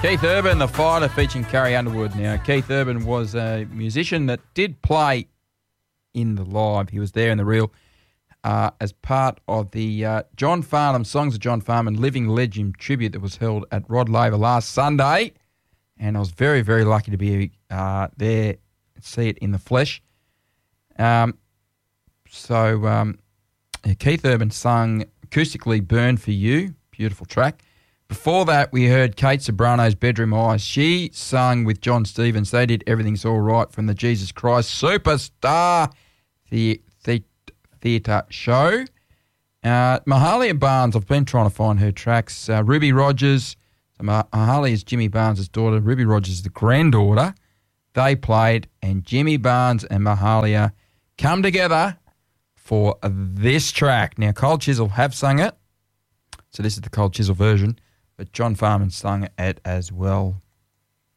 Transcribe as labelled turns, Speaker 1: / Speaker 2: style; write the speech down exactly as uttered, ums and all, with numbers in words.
Speaker 1: Keith Urban, The Fighter, featuring Carrie Underwood. Now, Keith Urban was a musician that did play in the live. He was there in the real uh, as part of the uh, John Farnham, Songs of John Farnham Living Legend tribute that was held at Rod Laver last Sunday. And I was very, very lucky to be uh, there and see it in the flesh. Um, so um, yeah, Keith Urban sung acoustically Burn For You, beautiful track. Before that, we heard Kate Sobrano's Bedroom Eyes. She sung with John Stevens. They did Everything's All Right from the Jesus Christ Superstar the- the- Theatre Show. Uh, Mahalia Barnes, I've been trying to find her tracks. Uh, Ruby Rogers, so Mahalia is Jimmy Barnes' daughter. Ruby Rogers is the granddaughter. They played, and Jimmy Barnes and Mahalia come together for this track. Now, Cold Chisel have sung it, so this is the Cold Chisel version. But John Farnham sung it as well.